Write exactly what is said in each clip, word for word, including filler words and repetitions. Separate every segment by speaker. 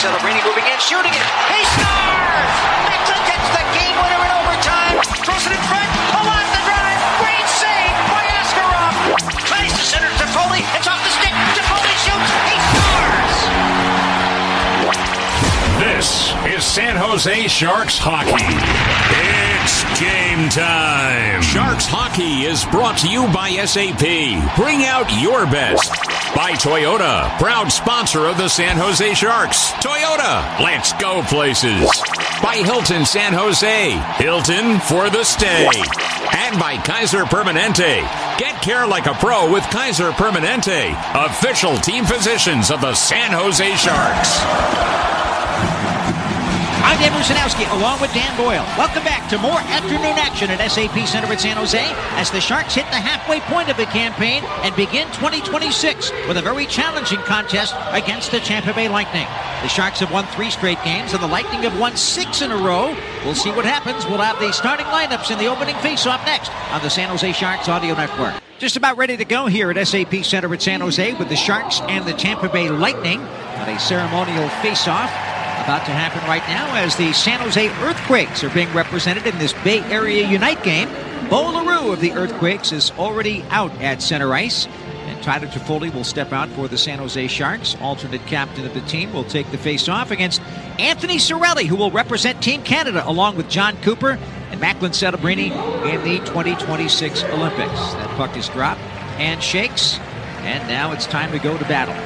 Speaker 1: Celebrini moving in, shooting it. He scores! Macklin gets the game winner in overtime. Throws it in front. Pull off the drive. Great save by Askarov. Tries to center to Foley. It's off the stick. Foley shoots. He scores!
Speaker 2: This is San Jose Sharks hockey. It's game time. Sharks hockey is brought to you by S A P. Bring out your best. By Toyota, proud sponsor of the San Jose Sharks. Toyota, let's go places. By Hilton San Jose, Hilton for the stay. And by Kaiser Permanente. Get care like a pro with Kaiser Permanente, official team physicians of the San Jose Sharks.
Speaker 3: I'm Dan Rusanowski, along with Dan Boyle. Welcome back to more afternoon action at S A P Center at San Jose as the Sharks hit the halfway point of the campaign and begin twenty twenty-six with a very challenging contest against the Tampa Bay Lightning. The Sharks have won three straight games, and the Lightning have won six in a row. We'll see what happens. We'll have the starting lineups in the opening faceoff next on the San Jose Sharks Audio Network. Just about ready to go here at S A P Center at San Jose with the Sharks and the Tampa Bay Lightning on a ceremonial faceoff about to happen right now as the San Jose Earthquakes are being represented in this Bay Area Unite game. Bo LaRue of the Earthquakes is already out at center ice, and Tyler Toffoli will step out for the San Jose Sharks. Alternate captain of the team will take the face-off against Anthony Cirelli, who will represent Team Canada along with John Cooper and Macklin Celebrini in the twenty twenty-six Olympics. That puck is dropped and shakes, and now it's time to go to battle.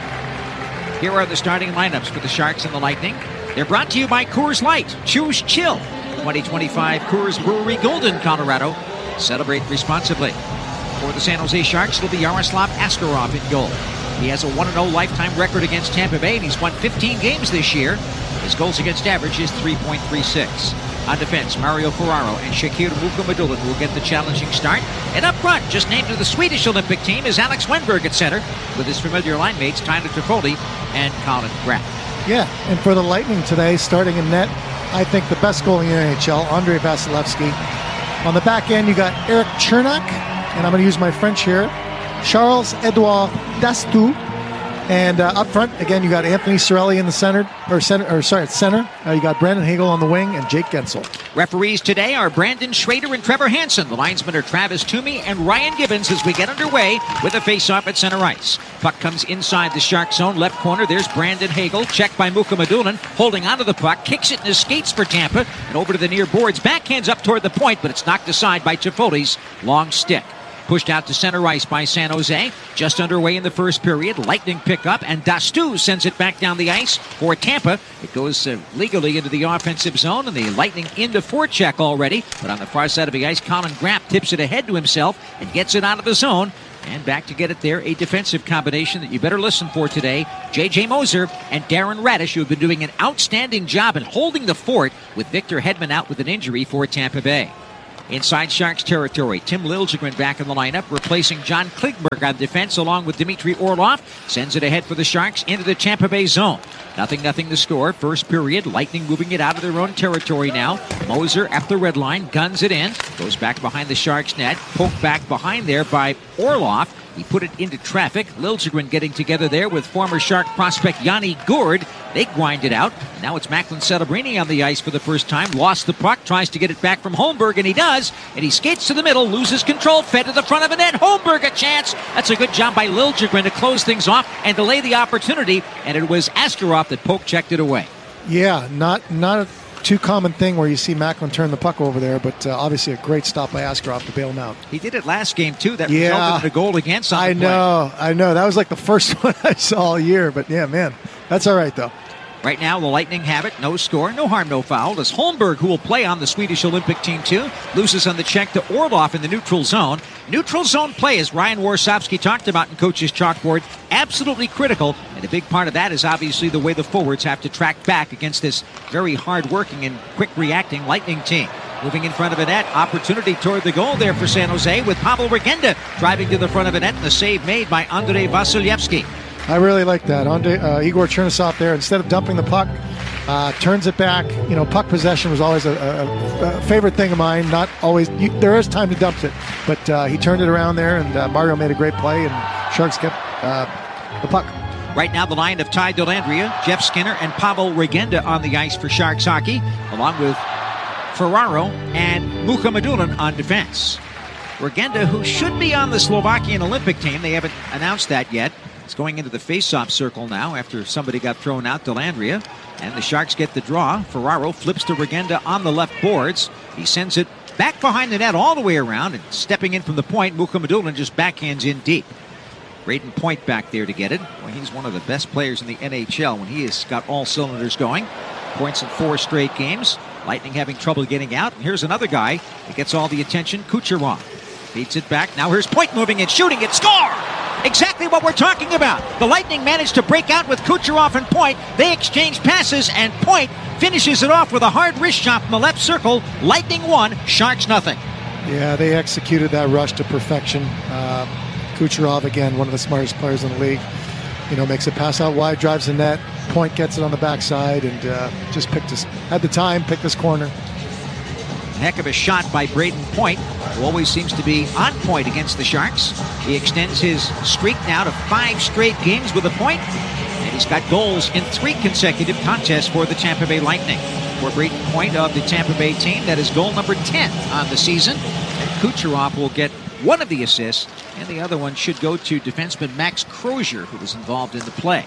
Speaker 3: Here are the starting lineups for the Sharks and the Lightning. They're brought to you by Coors Light. Choose chill. twenty twenty-five Coors Brewery, Golden, Colorado. Celebrate responsibly. For the San Jose Sharks, it'll be Yaroslav Askarov in goal. He has a one and oh lifetime record against Tampa Bay, and he's won fifteen games this year. His goals against average is three point three six. On defense, Mario Ferraro and Shakir Mukhamadullin will get the challenging start. And up front, just named to the Swedish Olympic team, is Alex Wennberg at center, with his familiar line mates Tyler Toffoli and Colin Graff.
Speaker 4: Yeah, and for the Lightning today, starting in net, I think the best goal in the N H L, Andrei Vasilevsky. On the back end, you got Eric Chernak, and I'm going to use my French here, Charles-Edouard Dastou. And uh, up front, again, you got Anthony Cirelli in the center, or center, or sorry, at center. Uh, you got Brandon Hagel on the wing and Jake Gensel.
Speaker 3: Referees today are Brandon Schrader and Trevor Hansen. The linesmen are Travis Toomey and Ryan Gibbons as we get underway with a face-off at center ice. Puck comes inside the Shark zone, left corner. There's Brandon Hagel, checked by Mukhamadullin, holding onto the puck, kicks it in his skates for Tampa, and over to the near boards. Backhands up toward the point, but it's knocked aside by Toffoli's long stick. Pushed out to center ice by San Jose. Just underway in the first period. Lightning pick up, and Dastou sends it back down the ice for Tampa. It goes uh, legally into the offensive zone, and the Lightning into forecheck already. But on the far side of the ice, Colin Graff tips it ahead to himself and gets it out of the zone. And back to get it there, a defensive combination that you better listen for today. J J Moser and Darren Radish, who have been doing an outstanding job in holding the fort with Victor Hedman out with an injury for Tampa Bay. Inside Sharks territory, Tim Liljegren back in the lineup, replacing John Klingberg on defense along with Dmitry Orlov. Sends it ahead for the Sharks into the Tampa Bay zone. Nothing, nothing to score. First period, Lightning moving it out of their own territory now. Moser at the red line, guns it in. Goes back behind the Sharks net. Poked back behind there by Orlov. He put it into traffic. Liljegren getting together there with former Shark prospect Yanni Gourde. They grind it out. Now it's Macklin Celebrini on the ice for the first time. Lost the puck, tries to get it back from Holmberg, and he does. And he skates to the middle, loses control, fed to the front of the net. Holmberg a chance. That's a good job by Liljegren to close things off and delay the opportunity. And it was Askarov that poke checked it away.
Speaker 4: Yeah, not not a too common thing where you see Macklin turn the puck over there, but uh, obviously a great stop by Askarov to bail him out.
Speaker 3: He did it last game, too. That
Speaker 4: yeah.
Speaker 3: resulted in a goal against on the
Speaker 4: I
Speaker 3: play.
Speaker 4: know, I know. That was like the first one I saw all year, but yeah, man, that's all right, though.
Speaker 3: Right now, the Lightning have it. No score, no harm, no foul. As Holmberg, who will play on the Swedish Olympic team too, loses on the check to Orlov in the neutral zone. Neutral zone play, as Ryan Warsopsky talked about in Coach's Chalkboard, absolutely critical. And a big part of that is obviously the way the forwards have to track back against this very hard-working and quick-reacting Lightning team. Moving in front of a net, opportunity toward the goal there for San Jose with Pavel Regenda driving to the front of a net, and the save made by Andrei Vasilevsky.
Speaker 4: I really like that. Andre, uh, Igor Chernisov there, instead of dumping the puck, uh, turns it back. You know, puck possession was always a, a, a favorite thing of mine. Not always. You, there is time to dump it, but uh, he turned it around there, and uh, Mario made a great play, and Sharks kept uh, the puck.
Speaker 3: Right now, the line of Ty Dellandrea, Jeff Skinner, and Pavel Regenda on the ice for Sharks hockey, along with Ferraro and Mukhamadullin on defense. Regenda, who should be on the Slovakian Olympic team, they haven't announced that yet. It's going into the face-off circle now after somebody got thrown out, Dellandrea. And the Sharks get the draw. Ferraro flips to Regenda on the left boards. He sends it back behind the net all the way around, and stepping in from the point, Mukhamadullin just backhands in deep. Braden Point back there to get it. Well, he's one of the best players in the N H L when he has got all cylinders going. Points in four straight games. Lightning having trouble getting out. And here's another guy that gets all the attention, Kucherov. Feeds it back. Now here's Point moving and shooting it. Score! Exactly what we're talking about. The Lightning managed to break out with Kucherov and Point. They exchange passes, and Point finishes it off with a hard wrist shot from the left circle. Lightning one, Sharks nothing.
Speaker 4: Yeah, they executed that rush to perfection. Uh, Kucherov, again, one of the smartest players in the league. You know, makes a pass out wide, drives the net. Point gets it on the backside, and uh, just picked his, had the time, picked this corner.
Speaker 3: Heck of a shot by Braden Point, who always seems to be on point against the Sharks. He extends his streak now to five straight games with a point, and he's got goals in three consecutive contests for the Tampa Bay Lightning. For Braden Point of the Tampa Bay team, that is goal number ten on the season. And Kucherov will get one of the assists, and the other one should go to defenseman Max Crozier, who was involved in the play.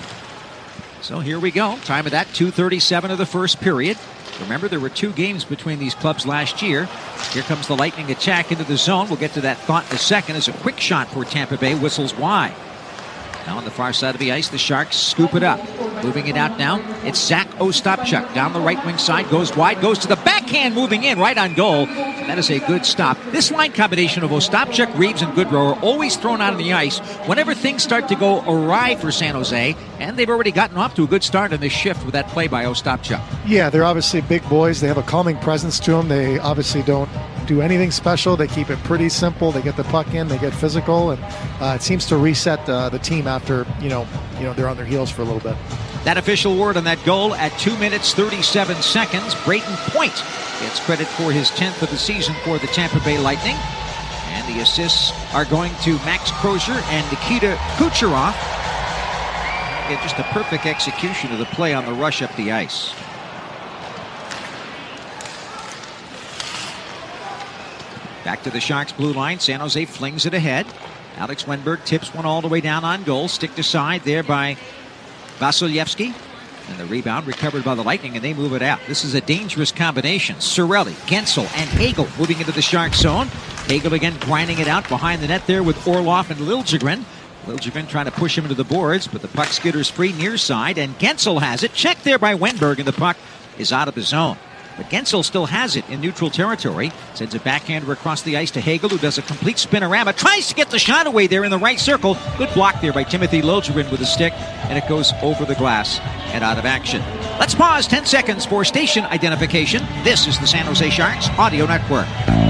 Speaker 3: So here we go. Time of that, two thirty-seven of the first period. Remember, there were two games between these clubs last year. Here comes the Lightning attack into the zone. We'll get to that thought in a second as a quick shot for Tampa Bay whistles wide. Now on the far side of the ice, the Sharks scoop it up. Moving it out now, it's Zach Ostapchuk. Down the right wing side, goes wide, goes to the backhand, moving in, right on goal. That is a good stop. This line combination of Ostapchuk, Reeves, and Goodrow are always thrown out on the ice whenever things start to go awry for San Jose, and they've already gotten off to a good start in this shift with that play by Ostapchuk.
Speaker 4: Yeah, they're obviously big boys. They have a calming presence to them. They obviously don't do anything special. They keep it pretty simple. They get the puck in, they get physical, and uh, it seems to reset uh, the team after, you know, you know, they're on their heels for a little bit.
Speaker 3: That official word on that goal at two minutes, thirty-seven seconds. Braden Point gets credit for his tenth of the season for the Tampa Bay Lightning. And the assists are going to Max Crozier and Nikita Kucherov. Yeah, just a perfect execution of the play on the rush up the ice. Back to the Sharks blue line. San Jose flings it ahead. Alex Wenberg tips one all the way down on goal. Stick to side there by Vasilevsky. And the rebound recovered by the Lightning, and they move it out. This is a dangerous combination. Cirelli, Gensel, and Hagel moving into the Sharks zone. Hagel again grinding it out behind the net there with Orlov and Liljegren. Liljegren trying to push him into the boards, but the puck skitters free near side, and Gensel has it. Checked there by Wenberg, and the puck is out of the zone. But Gensel still has it in neutral territory. Sends a backhander across the ice to Hagel, who does a complete spinorama. Tries to get the shot away there in the right circle. Good block there by Timothy Liljegren with a stick, and it goes over the glass and out of action. Let's pause ten seconds for station identification. This is the San Jose Sharks Audio Network.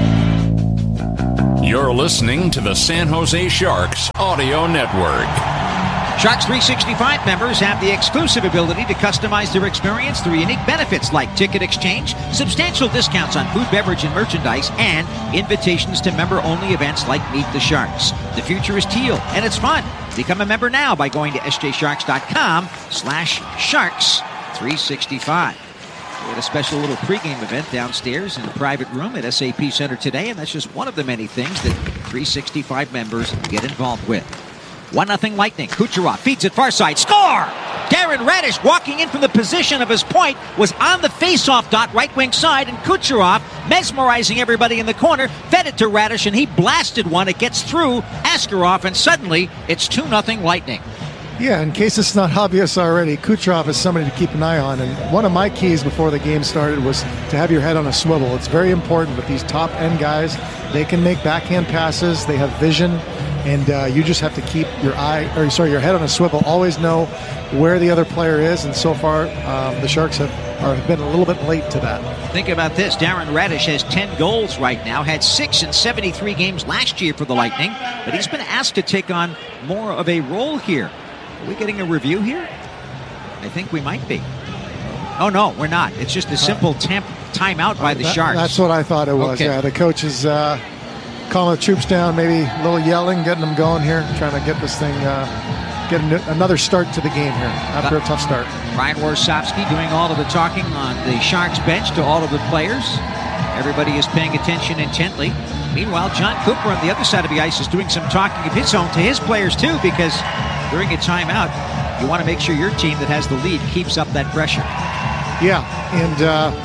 Speaker 2: You're listening to the San Jose Sharks Audio Network.
Speaker 3: Sharks three sixty-five members have the exclusive ability to customize their experience through unique benefits like ticket exchange, substantial discounts on food, beverage, and merchandise, and invitations to member-only events like Meet the Sharks. The future is teal, and it's fun. Become a member now by going to sjsharks.com slash sharks 365. We had a special little pregame event downstairs in a private room at S A P Center today, and that's just one of the many things that three sixty-five members get involved with. one nothing Lightning. Kucherov feeds it far side. Score! Darren Radish walking in from the position of his point was on the face-off dot right wing side, and Kucherov, mesmerizing everybody in the corner, fed it to Radish, and he blasted one. It gets through Askarov, and suddenly it's two nothing Lightning.
Speaker 4: Yeah, in case it's not obvious already, Kucherov is somebody to keep an eye on. And one of my keys before the game started was to have your head on a swivel. It's very important with these top-end guys. They can make backhand passes. They have vision. And uh, you just have to keep your eye, or sorry, your head on a swivel. Always know where the other player is. And so far, um, the Sharks have, are, have been a little bit late to that.
Speaker 3: Think about this. Darren Radish has ten goals right now. Had six in seventy-three games last year for the Lightning. But he's been asked to take on more of a role here. Are we getting a review here? I think we might be. Oh, no, we're not. It's just a simple temp timeout by the
Speaker 4: that,
Speaker 3: Sharks.
Speaker 4: That's what I thought it was.
Speaker 3: Okay.
Speaker 4: Yeah, the coach is uh, calling the troops down, maybe a little yelling, getting them going here, trying to get this thing uh, get an, another start to the game here after a tough start.
Speaker 3: Ryan Warsofsky doing all of the talking on the Sharks bench to all of the players. Everybody is paying attention intently. Meanwhile, John Cooper on the other side of the ice is doing some talking of his own to his players too, because during a timeout, you want to make sure your team that has the lead keeps up that pressure.
Speaker 4: Yeah, and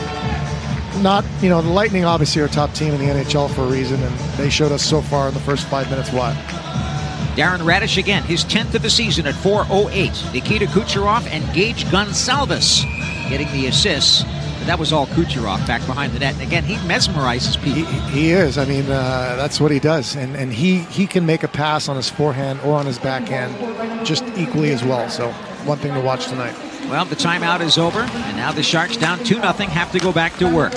Speaker 4: uh, not, you know, the Lightning obviously are a top team in the N H L for a reason, and they showed us so far in the first five minutes what.
Speaker 3: Darren Radish again, his tenth of the season at four oh eight. Nikita Kucherov and Gage Gonsalves getting the assists. But that was all Kucherov back behind the net. And again, he mesmerizes people.
Speaker 4: He, he is. I mean, uh, that's what he does. And and he, he can make a pass on his forehand or on his backhand just equally as well. So one thing to watch tonight.
Speaker 3: Well, the timeout is over. And now the Sharks down two nothing have to go back to work.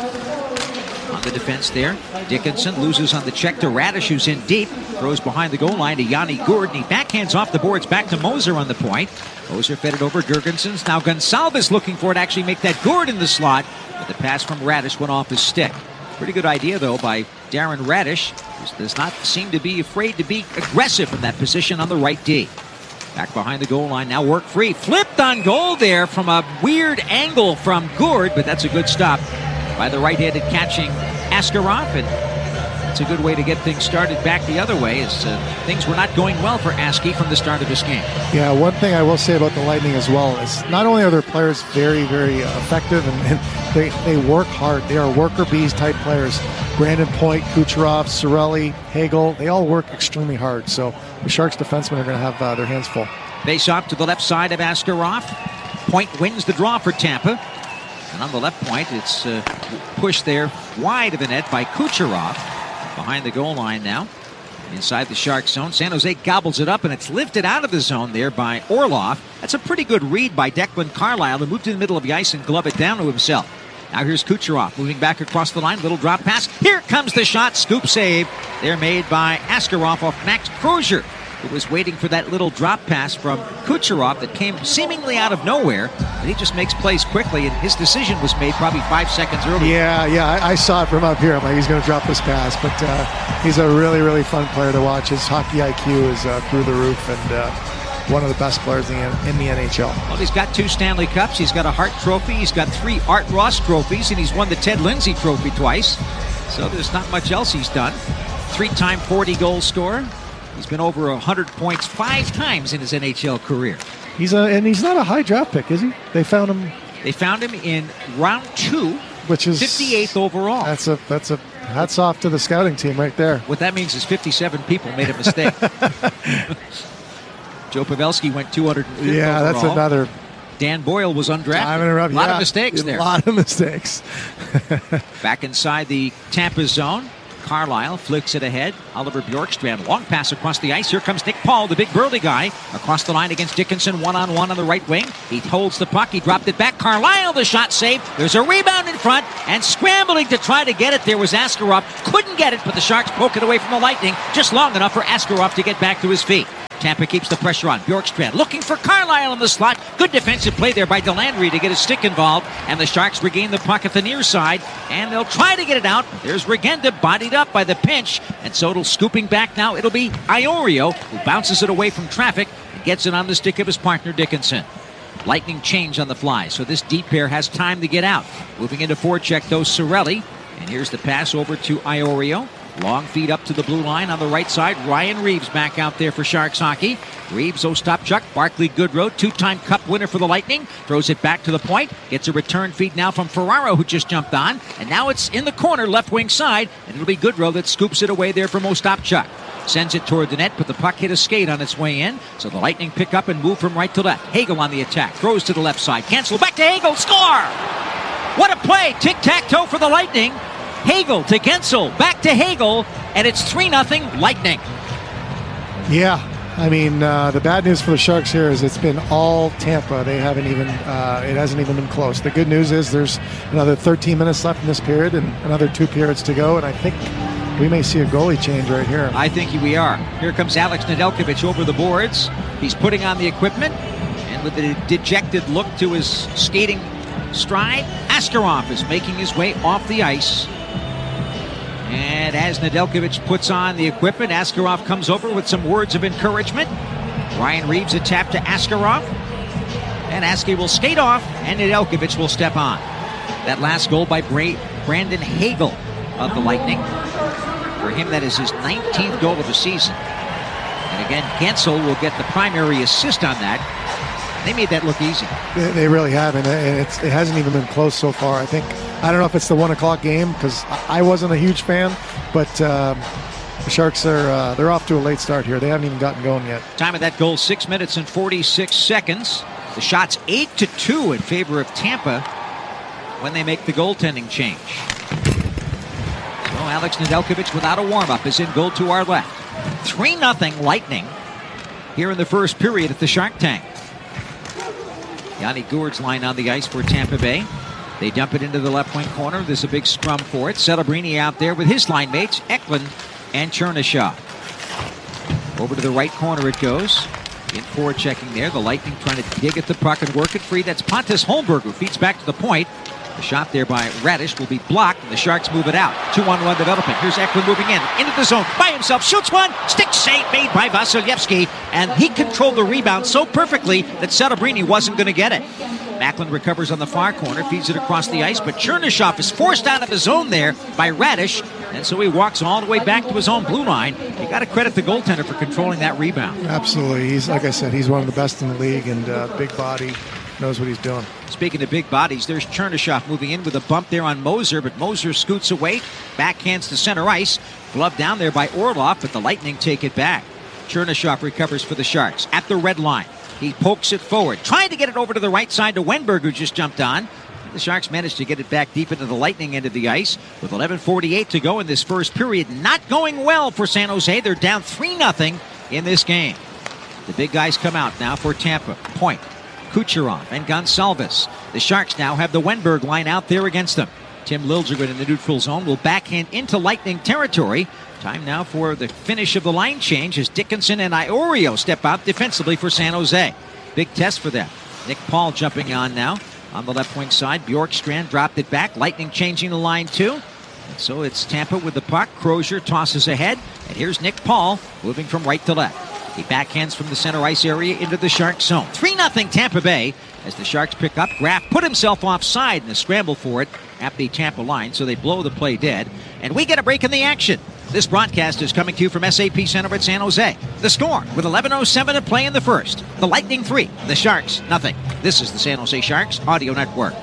Speaker 3: On the defense there, Dickinson loses on the check to Radish, who's in deep. Throws behind the goal line to Yanni Gourde. And he backhands off the boards back to Moser on the point. Moser fed it over Gergensen's. Now Gonsalves looking for it, actually make that Gourde in the slot. But the pass from Radish went off his stick. Pretty good idea, though, by Darren Radish, who does not seem to be afraid to be aggressive in that position on the right D. Back behind the goal line, now work free. Flipped on goal there from a weird angle from Gourde, but that's a good stop by the right-handed catching Askarov. And it's a good way to get things started back the other way, as uh, things were not going well for Askey from the start of this game.
Speaker 4: Yeah, one thing I will say about the Lightning as well is not only are their players very, very effective, and, and they, they work hard. They are worker bees type players. Brandon Point, Kucherov, Cirelli, Hagel, they all work extremely hard. So the Sharks defensemen are going to have uh, their hands full.
Speaker 3: Face off to the left side of Askarov. Point wins the draw for Tampa. And on the left point, it's uh, pushed there wide of the net by Kucherov. Behind the goal line now. Inside the Shark zone. San Jose gobbles it up, and it's lifted out of the zone there by Orlov. That's a pretty good read by Declan Carlisle, to move to the middle of the ice and glove it down to himself. Now here's Kucherov moving back across the line. Little drop pass. Here comes the shot. Scoop save. They're made by Askarov off Max Kreuzer, who was waiting for that little drop pass from Kucherov that came seemingly out of nowhere. But he just makes plays quickly, and his decision was made probably five seconds earlier.
Speaker 4: Yeah, yeah, I, I saw it from up here. I'm like, he's going to drop this pass. But uh, he's a really, really fun player to watch. His hockey I Q is uh, through the roof, and uh, one of the best players in the, in the N H L.
Speaker 3: Well, he's got two Stanley Cups. He's got a Hart Trophy. He's got three Art Ross trophies, and he's won the Ted Lindsay Trophy twice. So there's not much else he's done. Three-time forty-goal scorer. He's been over one hundred points five times in his N H L career.
Speaker 4: He's a, and he's not a high draft pick, is he? They found him.
Speaker 3: They found him in round two,
Speaker 4: which is
Speaker 3: fifty-eighth overall.
Speaker 4: That's a that's a hats off to the scouting team right there.
Speaker 3: What that means is fifty-seven people made a mistake. Joe Pavelski went two hundred fifth
Speaker 4: yeah,
Speaker 3: overall.
Speaker 4: that's another.
Speaker 3: Dan Boyle was undrafted. A lot
Speaker 4: yeah,
Speaker 3: of mistakes there.
Speaker 4: A lot of mistakes.
Speaker 3: Back inside the Tampa zone. Carlisle flicks it ahead. Oliver Bjorkstrand, long pass across the ice. Here comes Nick Paul, the big burly guy, across the line against Dickinson, one-on-one on the right wing. He holds the puck. He dropped it back. Carlisle, the shot saved. There's a rebound in front, and scrambling to try to get it there was Askarov. Couldn't get it, but the Sharks poke it away from the Lightning just long enough for Askarov to get back to his feet. Tampa keeps the pressure on. Bjorkstrand looking for Carlisle in the slot. Good defensive play there by Delandry to get his stick involved. And the Sharks regain the puck at the near side. And they'll try to get it out. There's Regenda bodied up by the pinch. And so it'll scooping back now. It'll be Iorio who bounces it away from traffic and gets it on the stick of his partner Dickinson. Lightning change on the fly. So this deep pair has time to get out. Moving into forecheck though, Cirelli. And here's the pass over to Iorio. Long feed up to the blue line on the right side. Ryan Reeves back out there for Sharks hockey. Reeves, Ostapchuk, Barclay Goodrow, two-time Cup winner for the Lightning. Throws it back to the point. Gets a return feed now from Ferraro, who just jumped on. And now it's in the corner, left wing side. And it'll be Goodrow that scoops it away there from Ostapchuk. Sends it toward the net, but the puck hit a skate on its way in. So the Lightning pick up and move from right to left. Hagel on the attack. Throws to the left side. Cancel back to Hagel. Score! What a play. Tic-tac-toe for the Lightning. Hagel to Gensel, back to Hagel, and it's three nothing Lightning.
Speaker 4: Yeah, I mean, uh, the bad news for the Sharks here is it's been all Tampa. They haven't even, uh, it hasn't even been close. The good news is there's another thirteen minutes left in this period and another two periods to go, and I think we may see a goalie change right here.
Speaker 3: I think we are. Here comes Alex Nedeljkovic over the boards. He's putting on the equipment, and with a dejected look to his skating stride, Askarov is making his way off the ice. And as Nedeljkovic puts on the equipment, Askarov comes over with some words of encouragement. Ryan Reeves a tap to Askarov. And Askey will skate off, and Nedeljkovic will step on. That last goal by Bra- Brandon Hagel of the Lightning. For him, that is his nineteenth goal of the season. And again, Gensel will get the primary assist on that. They made that look easy.
Speaker 4: They, they really have, and it's, it hasn't even been close so far. I think, I don't know if it's the one o'clock game, because I wasn't a huge fan, but um, the Sharks are uh, they're off to a late start here. They haven't even gotten going yet.
Speaker 3: Time of that goal, six minutes and forty-six seconds. The shot's eight to two in favor of Tampa when they make the goaltending change. So Alex Nedeljkovic without a warm-up is in goal to our left. three nothing Lightning here in the first period at the Shark Tank. Yanni Gourde's line on the ice for Tampa Bay. They dump it into the left wing corner. There's a big scrum for it. Celebrini out there with his line mates, Eklund and Chernyshov. Over to the right corner it goes. In forward checking there. The Lightning trying to dig at the puck and work it free. That's Pontus Holmberg who feeds back to the point. The shot there by Radish will be blocked, and the Sharks move it out. Two on one development. Here's Eklund moving in, into the zone, by himself, shoots one, stick save made by Vasilevsky, and he controlled the rebound so perfectly that Celebrini wasn't going to get it. Macklin recovers on the far corner, feeds it across the ice, but Chernyshov is forced out of his zone there by Radish, and so he walks all the way back to his own blue line. You got to credit the goaltender for controlling that rebound.
Speaker 4: Absolutely. He's, like I said, he's one of the best in the league, and uh, big body, knows what he's doing.
Speaker 3: Speaking of big bodies, there's Chernyshov moving in with a bump there on Moser, but Moser scoots away, backhands to center ice, glove down there by Orlov, but the Lightning take it back. Chernyshov recovers for the Sharks at the red line. He pokes it forward, trying to get it over to the right side to Wenberg, who just jumped on. The Sharks managed to get it back deep into the Lightning end of the ice with eleven forty-eight to go in this first period. Not going well for San Jose. They're down three nothing in this game. The big guys come out now for Tampa. Point, Kucherov, and Gonsalves. The Sharks now have the Wenberg line out there against them. Tim Liljegren in the neutral zone will backhand into Lightning territory. Time now for the finish of the line change as Dickinson and Iorio step out defensively for San Jose. Big test for them. Nick Paul jumping on now on the left wing side. Bjorkstrand dropped it back. Lightning changing the line too. And so it's Tampa with the puck. Crozier tosses ahead. And here's Nick Paul moving from right to left. He backhands from the center ice area into the Sharks zone. three nothing Tampa Bay as the Sharks pick up. Graf put himself offside in the scramble for it at the Tampa line, so they blow the play dead. And we get a break in the action. This broadcast is coming to you from S A P Center at San Jose. The score with eleven oh seven to play in the first. The Lightning three, the Sharks nothing. This is the San Jose Sharks Audio Network.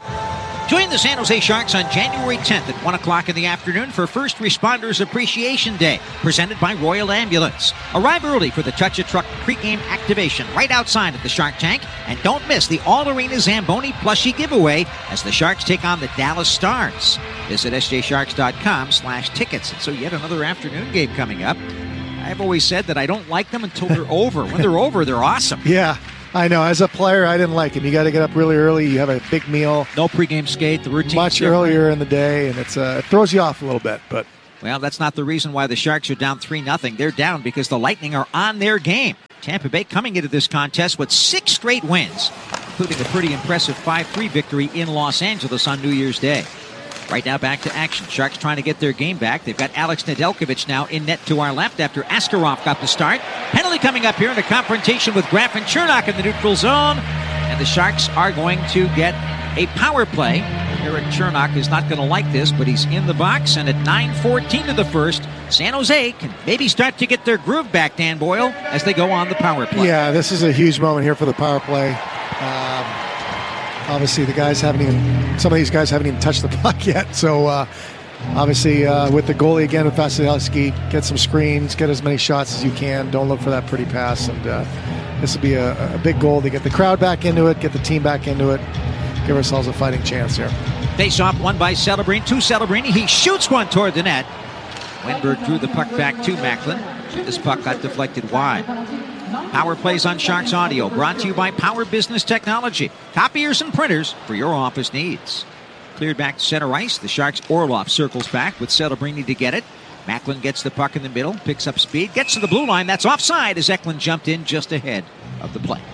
Speaker 3: Join the San Jose Sharks on January tenth at one o'clock in the afternoon for First Responders Appreciation Day, presented by Royal Ambulance. Arrive early for the Touch a Truck pregame activation right outside at the Shark Tank, and don't miss the All-Arena Zamboni plushie giveaway as the Sharks take on the Dallas Stars. Visit S J Sharks dot com slash tickets. And so yet another afternoon game coming up. I've always said that I don't like them until they're over. When they're over, they're awesome.
Speaker 4: Yeah. I know. As a player, I didn't like him. You got to get up really early. You have a big meal.
Speaker 3: No pregame skate. The routine
Speaker 4: much
Speaker 3: different.
Speaker 4: earlier in the day, and it's uh, it throws you off a little bit. But
Speaker 3: well, that's not the reason why the Sharks are down three nothing. They're down because the Lightning are on their game. Tampa Bay coming into this contest with six straight wins, including a pretty impressive five three victory in Los Angeles on New Year's Day. Right now, back to action. Sharks trying to get their game back. They've got Alex Nedeljkovic now in net to our left after Askarov got the start. Penalty coming up here in a confrontation with Graf and Cernak in the neutral zone. And the Sharks are going to get a power play. Eric Cernak is not going to like this, but he's in the box. And at nine fourteen of the first, San Jose can maybe start to get their groove back, Dan Boyle, as they go on the power play.
Speaker 4: Yeah, this is a huge moment here for the power play. Um, Obviously, the guys haven't even, some of these guys haven't even touched the puck yet. So, uh, obviously, uh, with the goalie again with Vasilevsky, get some screens, get as many shots as you can. Don't look for that pretty pass. And uh, this will be a, a big goal to get the crowd back into it, get the team back into it, give ourselves a fighting chance here.
Speaker 3: Face off one by Celebrini, to Celebrini. He shoots one toward the net. Wenberg drew the puck back to Macklin. This puck got deflected wide. Power plays on Sharks Audio, brought to you by Power Business Technology. Copiers and printers for your office needs. Cleared back to center ice. The Sharks' Orlov circles back with Celebrini to get it. Macklin gets the puck in the middle, picks up speed, gets to the blue line. That's offside as Eklund jumped in just ahead of the play.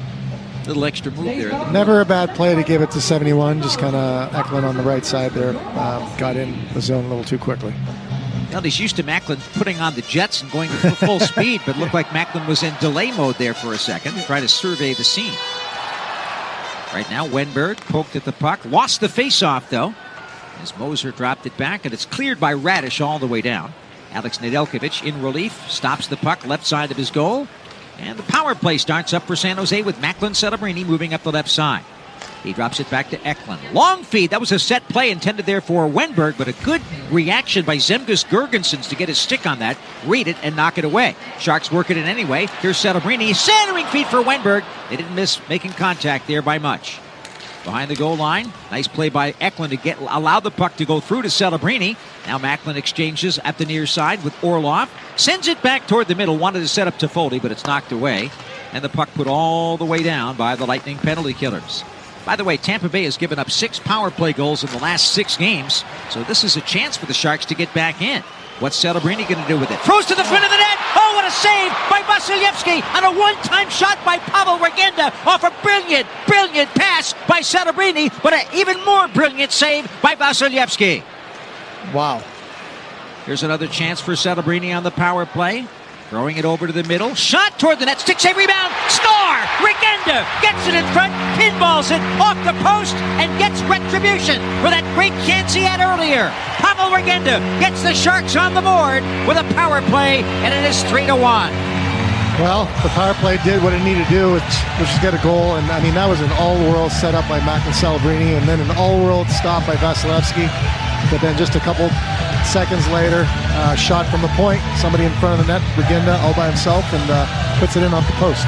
Speaker 3: Little extra move there.
Speaker 4: Never a bad play to give it to seventy-one. Just kind of Eklund on the right side there. Um, got in the zone a little too quickly.
Speaker 3: Well, he's used to Macklin putting on the jets and going to full speed, but looked like Macklin was in delay mode there for a second, trying to survey the scene. Right now, Wenberg poked at the puck, lost the faceoff though, as Moser dropped it back, and it's cleared by Radish all the way down. Alex Nedeljkovic in relief, stops the puck left side of his goal, and the power play starts up for San Jose with Macklin Celebrini moving up the left side. He drops it back to Eklund. Long feed. That was a set play intended there for Wenberg, but a good reaction by Zemgus Girgensons to get his stick on that, read it, and knock it away. Sharks working it anyway. Here's Celebrini. Centering feed for Wenberg. They didn't miss making contact there by much. Behind the goal line, nice play by Eklund to get allow the puck to go through to Celebrini. Now Macklin exchanges at the near side with Orlov. Sends it back toward the middle. Wanted to set up Toffoli, but it's knocked away. And the puck put all the way down by the Lightning penalty killers. By the way, Tampa Bay has given up six power play goals in the last six games, so this is a chance for the Sharks to get back in. What's Celebrini going to do with it? Throws to the front of the net. Oh, what a save by Vasilevsky on a one-time shot by Pavel Regenda off a brilliant, brilliant pass by Celebrini, but an even more brilliant save by Vasilevsky.
Speaker 4: Wow.
Speaker 3: Here's another chance for Celebrini on the power play. Throwing it over to the middle. Shot toward the net. Stick save rebound. Score! Regenda gets it in front, pinballs it off the post, and gets retribution for that great chance he had earlier. Pavel Regenda gets the Sharks on the board with a power play, and it is three to one.
Speaker 4: Well, the power play did what it needed to do, which, which is get a goal. And I mean, that was an all-world setup by Macklin Celebrini, and then an all-world stop by Vasilevsky. But then just a couple seconds later, uh, shot from the point, somebody in front of the net, Regenda all by himself, and uh, puts it in off the post.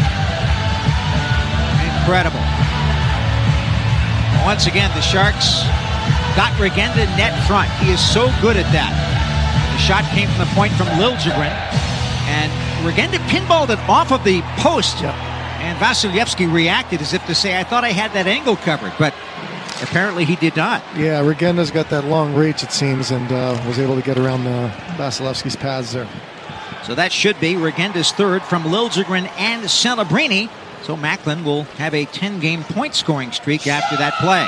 Speaker 3: Incredible. Once again, the Sharks got Regenda net front. He is so good at that. The shot came from the point from Liljegren, and Regenda pinballed it off of the post.
Speaker 4: Yep.
Speaker 3: And Vasilevsky reacted as if to say, I thought I had that angle covered, but apparently he did not.
Speaker 4: Yeah, Regenda's got that long reach, it seems, and uh, was able to get around the Vasilevsky's pads there.
Speaker 3: So that should be Regenda's third from Liljegren and Celebrini. So Macklin will have a ten-game point-scoring streak after that play.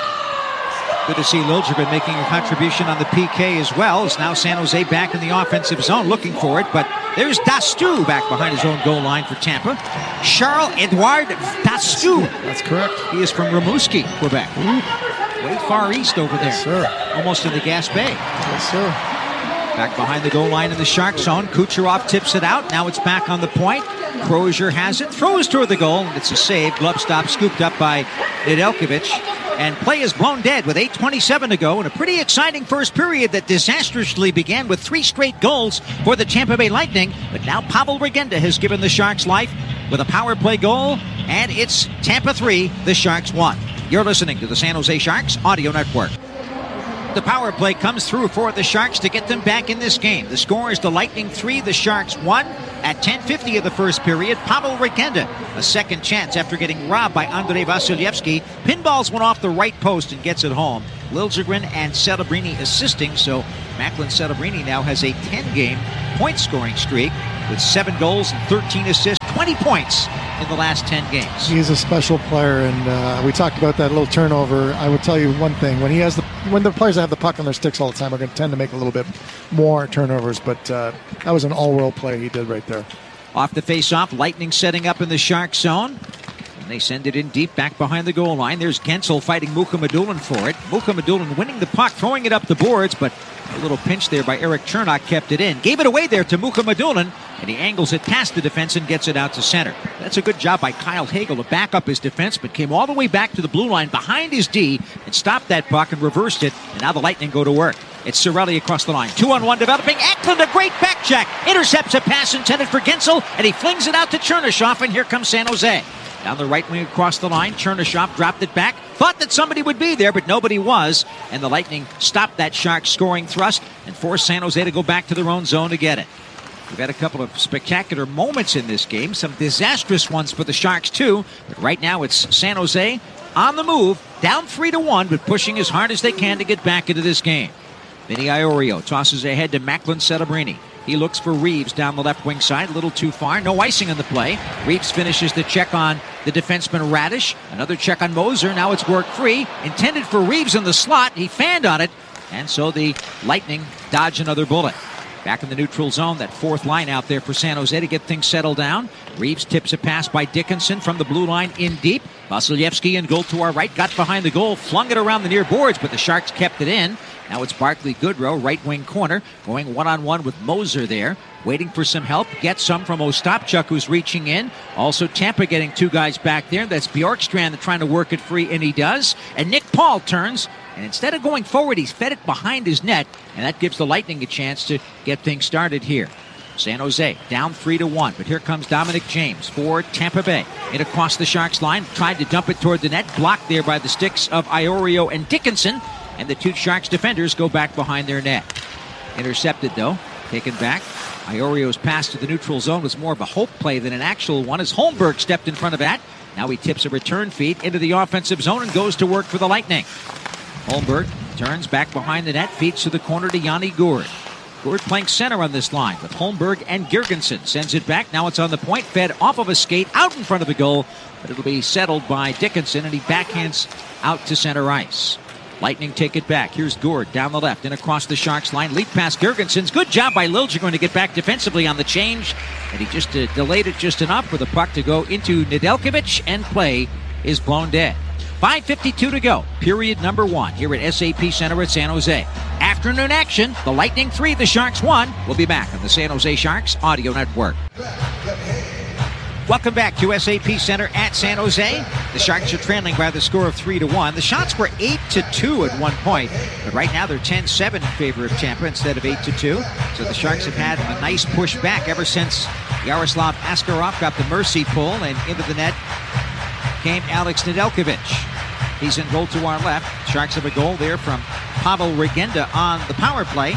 Speaker 3: Good to see Liljegren making a contribution on the P K as well. As now San Jose back in the offensive zone looking for it. But there's Dastu back behind his own goal line for Tampa. Charles-Edouard Dastu.
Speaker 4: That's correct.
Speaker 3: He is from Rimouski, Quebec. Ooh. Way far east over there.
Speaker 4: Yes, sir.
Speaker 3: Almost in the Gaspé.
Speaker 4: Yes, sir.
Speaker 3: Back behind the goal line in the Shark zone. Kucherov tips it out. Now it's back on the point. Crozier has it. Throws toward the goal. It's a save. Glove stop scooped up by Nedeljkovic. And play is blown dead with eight twenty-seven to go in a pretty exciting first period that disastrously began with three straight goals for the Tampa Bay Lightning. But now Pavel Regenda has given the Sharks life with a power play goal. And it's Tampa three, the Sharks one. You're listening to the San Jose Sharks Audio Network. The power play comes through for the Sharks to get them back in this game. The score is the Lightning three, the Sharks one. At ten fifty of the first period, Pavel Regenda, a second chance after getting robbed by Andrei Vasilevsky. Pinballs one off the right post and gets it home. Liljegren and Celebrini assisting, so Macklin Celebrini now has a ten-game point-scoring streak with seven goals and thirteen assists, twenty points in the last ten games.
Speaker 4: He's a special player, and uh, we talked about that little turnover. I will tell you one thing: when he has the when the players that have the puck on their sticks all the time are going to tend to make a little bit more turnovers. But uh, that was an all-world play he did right there.
Speaker 3: Off the face-off, Lightning setting up in the Shark zone. And they send it in deep back behind the goal line. There's Gensel fighting Mukhamadullin for it. Mukhamadullin winning the puck, throwing it up the boards, but a little pinch there by Erik Chernak kept it in. Gave it away there to Mukhamadullin, and he angles it past the defense and gets it out to center. That's a good job by Kyle Hagel to back up his defense, but came all the way back to the blue line behind his D and stopped that puck and reversed it, and now the Lightning go to work. It's Cirelli across the line. Two on one developing. Eklund, a great back check. Intercepts a pass intended for Gensel, and he flings it out to Chernyshov, and here comes San Jose. Down the right wing across the line, Chernyshov dropped it back. Thought that somebody would be there, but nobody was. And the Lightning stopped that Shark scoring thrust and forced San Jose to go back to their own zone to get it. We've had a couple of spectacular moments in this game. Some disastrous ones for the Sharks, too. But right now it's San Jose on the move, down three to one, but pushing as hard as they can to get back into this game. Vinny Iorio tosses ahead to Macklin Celebrini. He looks for Reeves down the left wing side, a little too far. No icing on the play. Reeves finishes the check on the defenseman Radish. Another check on Moser. Now it's work free. Intended for Reeves in the slot. He fanned on it. And so the Lightning dodge another bullet. Back in the neutral zone, that fourth line out there for San Jose to get things settled down. Reeves tips a pass by Dickinson from the blue line in deep. Vasilevsky in goal to our right, got behind the goal, flung it around the near boards, but the Sharks kept it in. Now it's Barclay Goodrow, right wing corner, going one-on-one with Moser there, waiting for some help. Gets some from Ostapchuk, who's reaching in. Also Tampa getting two guys back there. That's Bjorkstrand trying to work it free, and he does. And Nick Paul turns, and instead of going forward, he's fed it behind his net, and that gives the Lightning a chance to get things started here. San Jose down three to one, but here comes Dominic James for Tampa Bay. In across the Sharks line, tried to dump it toward the net, blocked there by the sticks of Iorio and Dickinson, and the two Sharks defenders go back behind their net. Intercepted though, taken back. Iorio's pass to the neutral zone was more of a hope play than an actual one as Holmberg stepped in front of that. Now he tips a return feed into the offensive zone and goes to work for the Lightning. Holmberg turns back behind the net, feeds to the corner to Yanni Gourde. Gourde playing center on this line with Holmberg and Girgensson. Sends it back. Now it's on the point. Fed off of a skate out in front of the goal. But it'll be settled by Dickinson, and he backhands out to center ice. Lightning take it back. Here's Gourde down the left and across the Sharks line. Leap past Girgensson. Good job by Liljegren to get back defensively on the change. And he just uh, delayed it just enough for the puck to go into Nedeljkovic, and play is blown dead. five fifty-two to go. Period number one here at S A P Center at San Jose. Afternoon action. The Lightning three, the Sharks one. We'll be back on the San Jose Sharks Audio Network. Welcome back to S A P Center at San Jose. The Sharks are trailing by the score of three to one. The shots were eight to two at one point, but right now they're ten seven in favor of Tampa instead of eight to two. So the Sharks have had a nice push back ever since Yaroslav Askarov got the mercy pull, and into the net came Alex Nedeljkovic. He's in goal to our left. Sharks have a goal there from Pavel Regenda on the power play.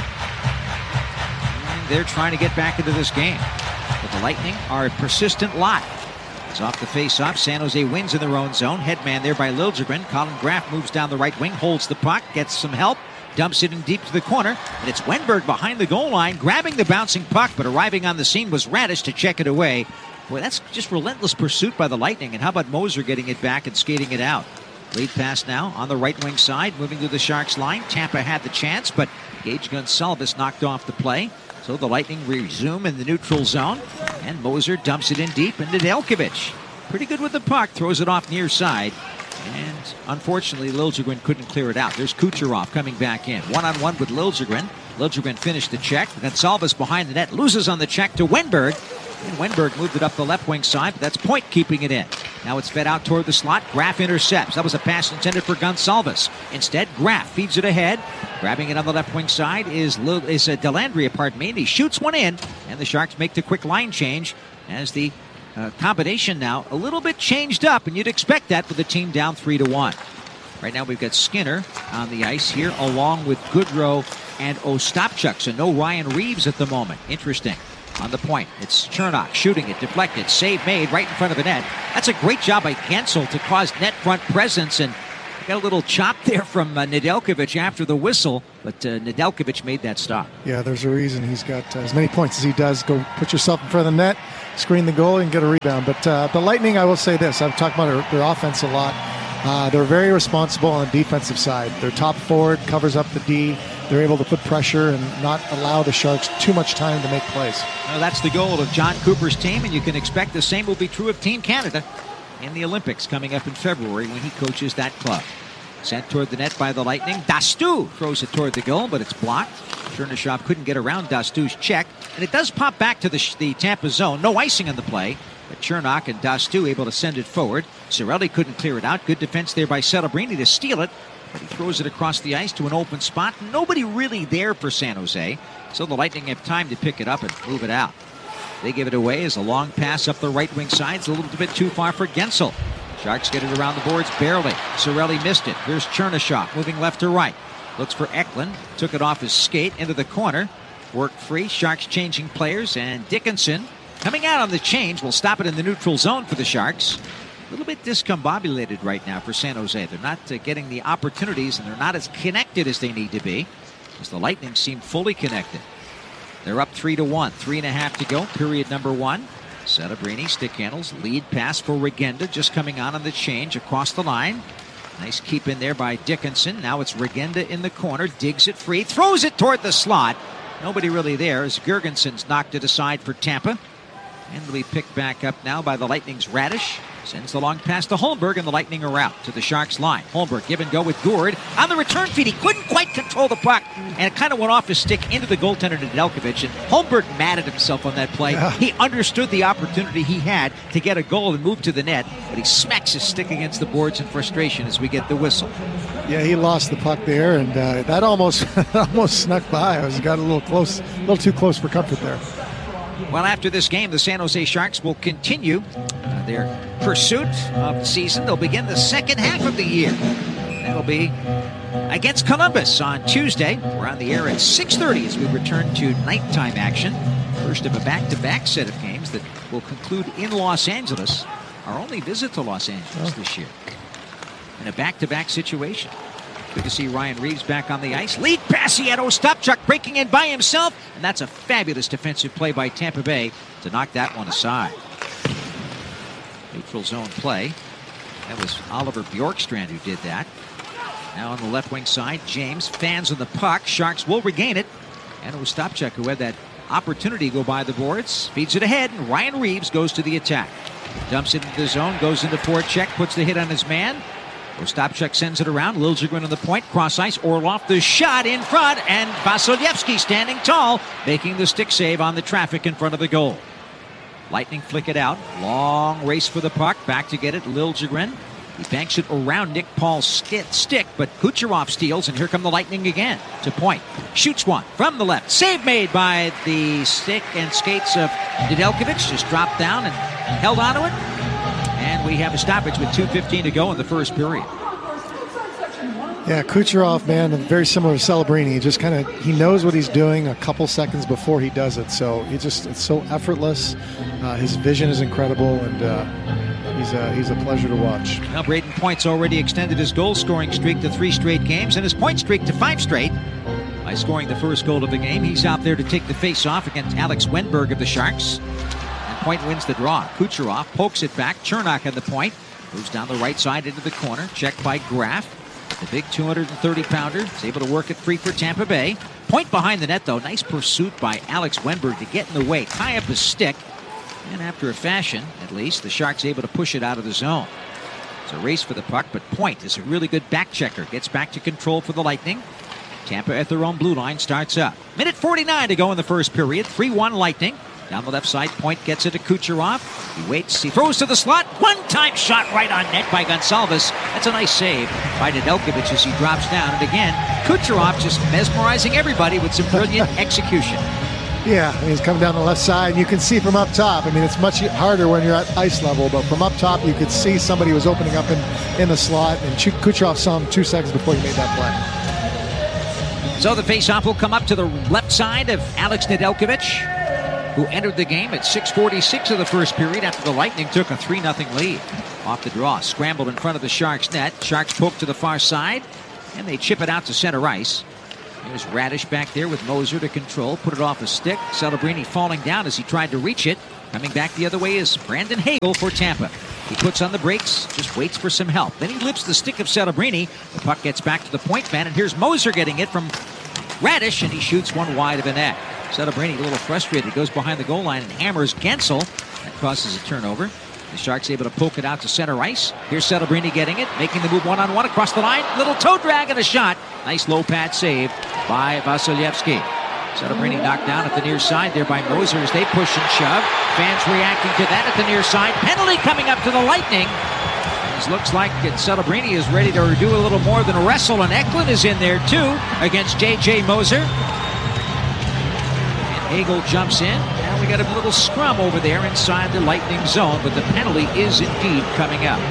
Speaker 3: And they're trying to get back into this game. But the Lightning are a persistent lot. It's off the face-off. San Jose wins in their own zone. Headman there by Liljegren. Colin Graf moves down the right wing, holds the puck, gets some help, dumps it in deep to the corner, and it's Wenberg behind the goal line, grabbing the bouncing puck, but arriving on the scene was Radish to check it away. Boy, that's just relentless pursuit by the Lightning. And how about Moser getting it back and skating it out? Lead pass now on the right wing side, moving to the Sharks line. Tampa had the chance, but Gage Gonsalves knocked off the play. So the Lightning resume in the neutral zone, and Moser dumps it in deep into Nedeljkovic. Pretty good with the puck, throws it off near side, and unfortunately Liljegren couldn't clear it out. There's Kucherov coming back in, one-on-one with Liljegren. Liljegren finished the check. Gonsalves behind the net, loses on the check to Wenberg. And Wenberg moved it up the left wing side, but that's Point keeping it in. Now it's fed out toward the slot. Graf intercepts. That was a pass intended for Gonsalves. Instead, Graf feeds it ahead. Grabbing it on the left wing side is, Lil, is uh, Dellandrea, pardon me, and he shoots one in. And the Sharks make the quick line change as the uh, combination now a little bit changed up, and you'd expect that with the team down three to one. Right now we've got Skinner on the ice here, along with Goodrow and Ostapchuk. So no Ryan Reeves at the moment. Interesting. On the point, it's Chernak shooting it, deflected, save made right in front of the net. That's a great job by Gensel to cause net front presence, and got a little chop there from uh, Nedeljkovic after the whistle, but uh, Nedeljkovic made that stop.
Speaker 4: Yeah, there's a reason he's got uh, as many points as he does. Go put yourself in front of the net, screen the goal, and get a rebound. But uh, the Lightning, I will say this, I've talked about their, their offense a lot. Uh, they're very responsible on the defensive side. Their top forward covers up the D. They're able to put pressure and not allow the Sharks too much time to make plays.
Speaker 3: Well, that's the goal of John Cooper's team, and you can expect the same will be true of Team Canada in the Olympics coming up in February when he coaches that club. Sent toward the net by the Lightning. Dastu throws it toward the goal, but it's blocked. Chernyshov couldn't get around Dastu's check, and it does pop back to the, the Tampa zone. No icing on the play, but Chernak and Dastu able to send it forward. Cirelli couldn't clear it out. Good defense there by Celebrini to steal it, but he throws it across the ice to an open spot. Nobody really there for San Jose, so the Lightning have time to pick it up and move it out. They give it away as a long pass up the right wing side. It's a little bit too far for Gensel. Sharks get it around the boards barely. Cirelli missed it. Here's Chernyshov moving left to right. Looks for Eklund. Took it off his skate into the corner. Worked free. Sharks changing players. And Dickinson coming out on the change will stop it in the neutral zone for the Sharks. A little bit discombobulated right now for San Jose. They're not uh, getting the opportunities, and they're not as connected as they need to be, as the Lightning seem fully connected. They're up three to one. Three and a half to go. Period number one. Celebrini stick handles. Lead pass for Regenda, just coming on on the change across the line. Nice keep in there by Dickinson. Now it's Regenda in the corner. Digs it free. Throws it toward the slot. Nobody really there as Girgensons knocked it aside for Tampa. And it'll be picked back up now by the Lightning's Radish. Sends the long pass to Holmberg, and the Lightning are out to the Sharks line. Holmberg give and go with Gourde. On the return feed, he couldn't quite control the puck, and it kind of went off his stick into the goaltender Nedeljkovic. And Holmberg mad at himself on that play. Yeah. He understood the opportunity he had to get a goal and move to the net, but he smacks his stick against the boards in frustration as we get the whistle.
Speaker 4: Yeah, he lost the puck there, and uh, that almost almost snuck by. I was got a little close, a little too close for comfort there.
Speaker 3: Well, after this game, the San Jose Sharks will continue uh, their pursuit of the season. They'll begin the second half of the year. That'll be against Columbus on Tuesday. We're on the air at six thirty as we return to nighttime action. First of a back-to-back set of games that will conclude in Los Angeles. Our only visit to Los Angeles oh. this year. In a back-to-back situation. Good to see Ryan Reeves back on the ice. Lead pass, he had Ostapchuk breaking in by himself. And that's a fabulous defensive play by Tampa Bay to knock that one aside. Neutral zone play. That was Oliver Bjorkstrand who did that. Now on the left wing side, James fans on the puck. Sharks will regain it. And Ostapchuk, who had that opportunity to go by the boards, feeds it ahead, and Ryan Reeves goes to the attack. Dumps it into the zone, goes into forecheck, puts the hit on his man. Ostapchuk sends it around. Liljegren on the point. Cross ice. Orlov the shot in front. And Vasilevsky standing tall, making the stick save on the traffic in front of the goal. Lightning flick it out. Long race for the puck. Back to get it. Liljegren. He banks it around Nick Paul's stick, but Kucherov steals, and here come the Lightning again to point. Shoots one from the left. Save made by the stick and skates of Nedeljkovic. Just dropped down and held onto it. And we have a stoppage with two fifteen to go in the first period.
Speaker 4: Yeah, Kucherov, man, very similar to Celebrini. He just kind of, he knows what he's doing a couple seconds before he does it. So he just, it's so effortless. Uh, his vision is incredible, and uh, he's, a, he's a pleasure to watch.
Speaker 3: Now Braden Point's already extended his goal-scoring streak to three straight games and his point streak to five straight by scoring the first goal of the game. He's out there to take the face-off against Alex Wenberg of the Sharks. Point wins the draw. Kucherov pokes it back. Chernak on the point. Moves down the right side into the corner. Checked by Graf. The big two hundred thirty pounder is able to work it free for Tampa Bay. Point behind the net, though. Nice pursuit by Alex Wenberg to get in the way. Tie up his stick. And after a fashion, at least, the Sharks able to push it out of the zone. It's a race for the puck, but Point is a really good back checker. Gets back to control for the Lightning. Tampa at their own blue line starts up. Minute forty-nine to go in the first period. three one Lightning. Down the left side, Point gets it to Kucherov. He waits, he throws to the slot. One-time shot right on net by Gonsalves. That's a nice save by Nedeljkovic as he drops down. And again, Kucherov just mesmerizing everybody with some brilliant execution.
Speaker 4: Yeah, he's coming down the left side. You can see from up top. I mean, it's much harder when you're at ice level, but from up top, you could see somebody was opening up in, in the slot, and Kucherov saw him two seconds before he made that play.
Speaker 3: So the faceoff will come up to the left side of Alex Nedeljkovic, who entered the game at six forty-six of the first period after the Lightning took a three nothing lead. Off the draw, scrambled in front of the Sharks net. Sharks poke to the far side, and they chip it out to center ice. Here's Radish back there with Moser to control, put it off a stick. Celebrini falling down as he tried to reach it. Coming back the other way is Brandon Hagel for Tampa. He puts on the brakes, just waits for some help. Then he lifts the stick of Celebrini. The puck gets back to the point man, and here's Moser getting it from Radish, and he shoots one wide of the net. Celebrini a little frustrated, goes behind the goal line and hammers Gensel. That causes a turnover. The Sharks able to poke it out to center ice. Here's Celebrini getting it, making the move one-on-one across the line. Little toe drag and a shot. Nice low pad save by Vasilevsky. Celebrini knocked down at the near side there by Moser as they push and shove. Fans reacting to that at the near side. Penalty coming up to the Lightning. It looks like Celebrini is ready to do a little more than wrestle, and Eklund is in there too against J J Moser. Hagel jumps in. Now we got a little scrum over there inside the Lightning zone, but the penalty is indeed coming up.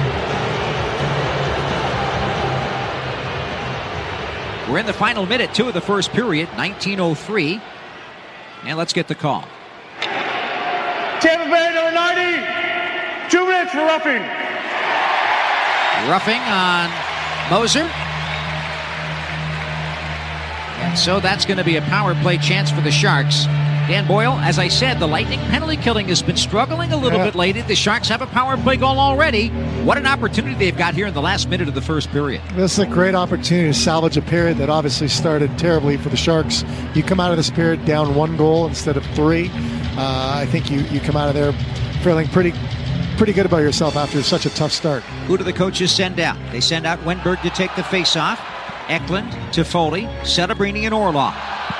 Speaker 3: We're in the final minute, two of the first period, nineteen oh three. And let's get the call.
Speaker 5: Tampa Bay, number ninety, two minutes for roughing.
Speaker 3: Roughing on Moser. And so that's going to be a power play chance for the Sharks. Dan Boyle, as I said, the Lightning penalty killing has been struggling a little
Speaker 4: Yeah.
Speaker 3: bit lately. The Sharks have a power play goal already. What an opportunity they've got here in the last minute of the first period.
Speaker 4: This is a great opportunity to salvage a period that obviously started terribly for the Sharks. You come out of this period down one goal instead of three. Uh, I think you, you come out of there feeling pretty pretty good about yourself after such a tough start.
Speaker 3: Who do the coaches send out? They send out Wenberg to take the face-off. Eklund, Toffoli, Celebrini, and Orlov.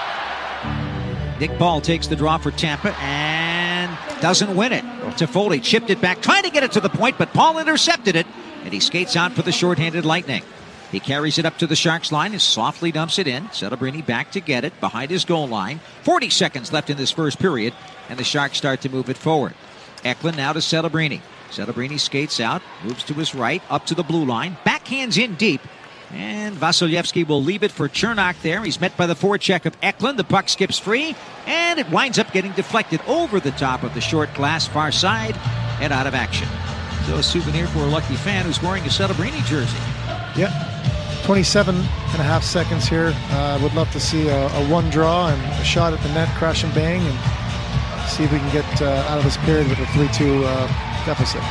Speaker 3: Nick Ball takes the draw for Tampa and doesn't win it. Toffoli chipped it back, trying to get it to the point, but Paul intercepted it, and he skates out for the shorthanded Lightning. He carries it up to the Sharks line and softly dumps it in. Celebrini back to get it behind his goal line. forty seconds left in this first period, and the Sharks start to move it forward. Eklund now to Celebrini. Celebrini skates out, moves to his right, up to the blue line, backhands in deep, and Vasilevsky will leave it for Chernak there. He's met by the forecheck of Eklund. The puck skips free, and it winds up getting deflected over the top of the short glass far side and out of action. So a souvenir for a lucky fan who's wearing a Celebrini jersey.
Speaker 4: Yep. twenty-seven and a half seconds here. I uh, would love to see a, a one draw and a shot at the net, crash and bang, and see if we can get uh, out of this period with a three two uh, deficit.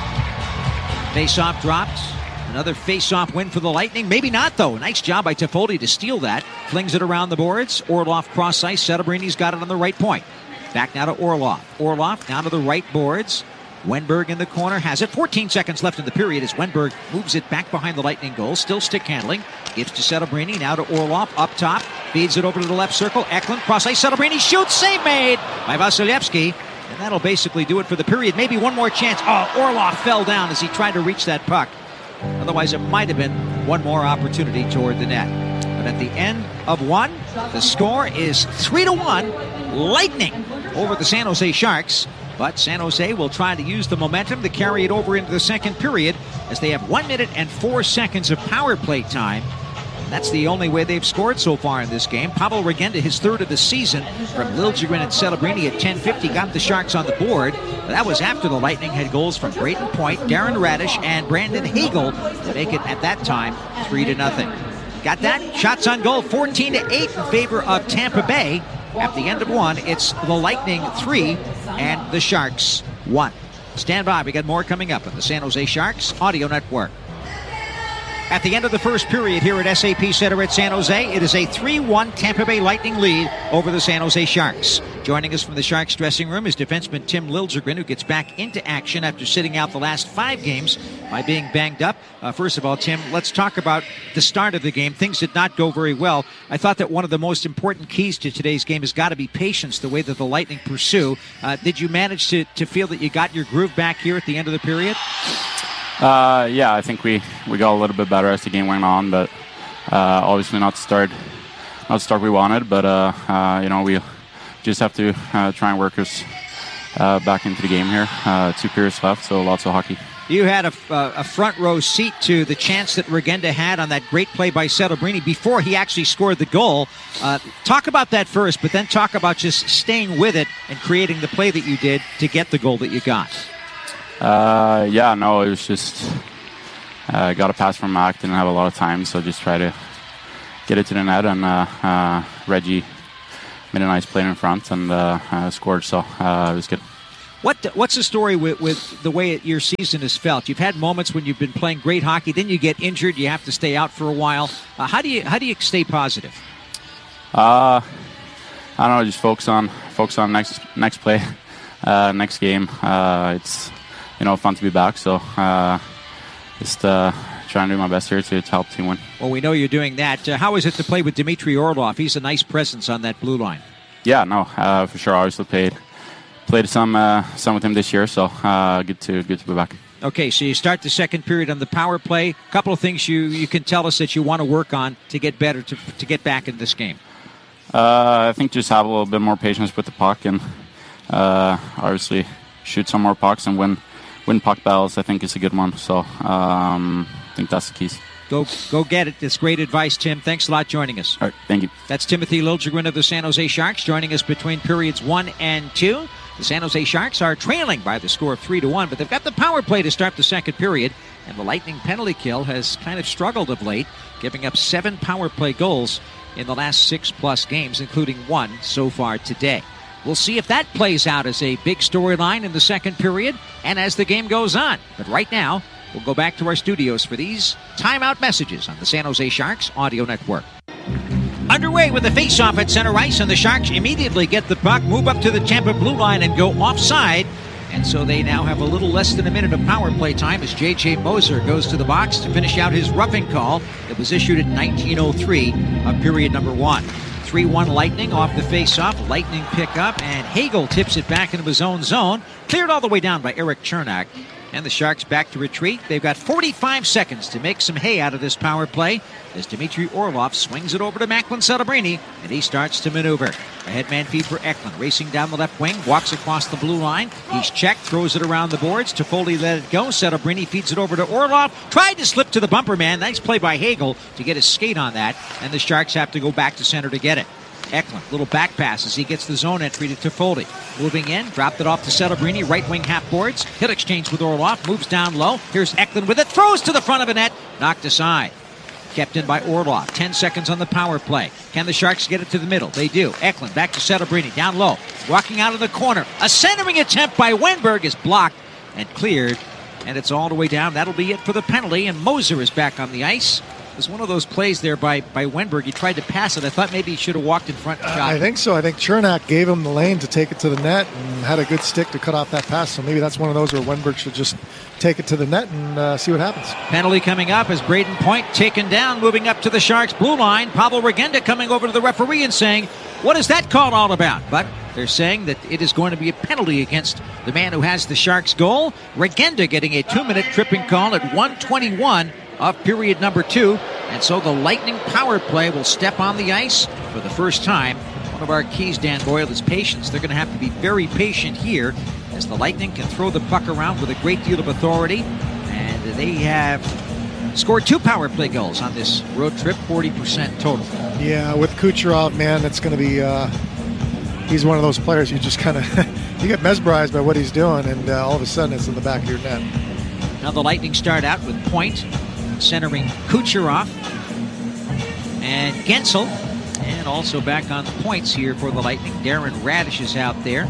Speaker 3: Face-off dropped. Another face-off win for the Lightning. Maybe not, though. Nice job by Toffoli to steal that. Flings it around the boards. Orlov cross-ice. Celebrini's got it on the right point. Back now to Orlov. Orlov down to the right boards. Wenberg in the corner has it. fourteen seconds left in the period as Wenberg moves it back behind the Lightning goal. Still stick handling. Gives to Celebrini. Now to Orlov up top. Feeds it over to the left circle. Eklund cross-ice. Celebrini shoots. Save made by Vasilevsky. And that'll basically do it for the period. Maybe one more chance. Oh, Orlov fell down as he tried to reach that puck. Otherwise, it might have been one more opportunity toward the net. But at the end of one, the score is three to one. Lightning over the San Jose Sharks. But San Jose will try to use the momentum to carry it over into the second period as they have one minute and four seconds of power play time. That's the only way they've scored so far in this game. Pavel Regenda, his third of the season, from Liljegren and Celebrini at ten fifty, got the Sharks on the board. But that was after the Lightning had goals from Brayden Point, Darren Radish, and Brandon Hagel to make it at that time three to nothing. Got that? Shots on goal, fourteen to eight in favor of Tampa Bay. At the end of one, it's the Lightning three and the Sharks one. Stand by, we got more coming up on the San Jose Sharks Audio Network. At the end of the first period here at S A P Center at San Jose, it is a three one Tampa Bay Lightning lead over the San Jose Sharks. Joining us from the Sharks dressing room is defenseman Tim Liljegren, who gets back into action after sitting out the last five games by being banged up. Uh, first of all, Tim, let's talk about the start of the game. Things did not go very well. I thought that one of the most important keys to today's game has got to be patience, the way that the Lightning pursue. Uh, did you manage to, to feel that you got your groove back here at the end of the period?
Speaker 6: Uh, yeah, I think we, we got a little bit better as the game went on, but uh, obviously not the start, not the start we wanted. But uh, uh, you know, we just have to uh, try and work us uh, back into the game here. Uh, two periods left, so lots of hockey.
Speaker 3: You had a, uh, a front row seat to the chance that Regenda had on that great play by Celebrini before he actually scored the goal. Uh, talk about that first, but then talk about just staying with it and creating the play that you did to get the goal that you got.
Speaker 6: Uh, yeah, no, it was just uh, got a pass from Mac, didn't have a lot of time, so just try to get it to the net, and uh, uh, Reggie made a nice play in front and uh, uh, scored, so uh, it was good.
Speaker 3: What What's the story with, with the way your season has felt? You've had moments when you've been playing great hockey, then you get injured, you have to stay out for a while. Uh, how do you how do you stay positive?
Speaker 6: Uh, I don't know, just focus on focus on next next play, uh, next game. Uh, it's you know fun to be back, so uh, just uh, trying to do my best here to, to help the team win.
Speaker 3: Well, we know you're doing that. Uh, how is it to play with Dmitry Orlov? He's a nice presence on that blue line.
Speaker 6: Yeah, no, uh, for sure. Obviously played played some uh, some with him this year, so uh, good to good to be back.
Speaker 3: Okay, so you start the second period on the power play. A couple of things you, you can tell us that you want to work on to get better to to get back in this game.
Speaker 6: Uh, I think just have a little bit more patience with the puck, and uh, obviously shoot some more pucks and win win puck battles. I think is a good one. So um, I think that's the keys.
Speaker 3: Go go get it. That's great advice, Tim. Thanks a lot joining us.
Speaker 6: All right, thank you.
Speaker 3: That's Timothy Liljegren of the San Jose Sharks joining us between periods one and two. The San Jose Sharks are trailing by the score of three to one, but they've got the power play to start the second period, and the Lightning penalty kill has kind of struggled of late, giving up seven power play goals in the last six plus games, including one so far today. We'll see if that plays out as a big storyline in the second period and as the game goes on. But right now, we'll go back to our studios for these timeout messages on the San Jose Sharks Audio Network. Underway with the face-off at center ice, and the Sharks immediately get the puck, move up to the Tampa blue line, and go offside. And so they now have a little less than a minute of power play time as J J Moser goes to the box to finish out his roughing call that was issued at nineteen oh three of period number one. three one Lightning off the face-off. Lightning pick up, and Hagel tips it back into his own zone. Cleared all the way down by Erik Cernak. And the Sharks back to retreat. They've got forty-five seconds to make some hay out of this power play as Dmitry Orlov swings it over to Macklin Celebrini, and he starts to maneuver. A headman feed for Eklund, racing down the left wing, walks across the blue line. He's checked, throws it around the boards. Toffoli let it go. Celebrini feeds it over to Orlov. Tried to slip to the bumper man. Nice play by Hagel to get his skate on that, and the Sharks have to go back to center to get it. Eklund, little back pass as he gets the zone entry to Toffoli. Moving in, dropped it off to Celebrini, right wing half boards. Hit exchange with Orlov, moves down low. Here's Eklund with it, throws to the front of the net, knocked aside. Kept in by Orlov. Ten seconds on the power play. Can the Sharks get it to the middle? They do. Eklund back to Celebrini, down low. Walking out of the corner. A centering attempt by Wenberg is blocked and cleared. And it's all the way down. That'll be it for the penalty. And Moser is back on the ice. It was one of those plays there by, by Wenberg. He tried to pass it. I thought maybe he should have walked in front and shot.
Speaker 4: Uh, I think so. I think Cernak gave him the lane to take it to the net and had a good stick to cut off that pass. So maybe that's one of those where Wenberg should just take it to the net and uh, see what happens.
Speaker 3: Penalty coming up as Braden Point taken down, moving up to the Sharks' blue line. Pavel Regenda coming over to the referee and saying, what is that call all about? But they're saying that it is going to be a penalty against the man who has the Sharks' goal. Regenda getting a two-minute tripping call at one twenty-one of period number two. And so the Lightning power play will step on the ice for the first time. One of our keys, Dan Boyle, is patience. They're going to have to be very patient here as the Lightning can throw the puck around with a great deal of authority. And they have scored two power play goals on this road trip, forty percent total.
Speaker 4: Yeah, with Kucherov, man, it's going to be... Uh, he's one of those players you just kind of... you get mesmerized by what he's doing, and uh, all of a sudden it's in the back of your net.
Speaker 3: Now the Lightning start out with Point centering Kucherov and Gensel, and also back on the points here for the Lightning. Darren Radish is out there